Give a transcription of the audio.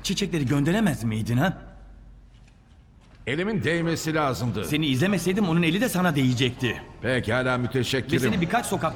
çiçekleri gönderemez miydin ha? Elimin değmesi lazımdı. Seni izlemeseydim onun eli de sana değecekti. Pekala Ve müteşekkirim. seni birkaç sokak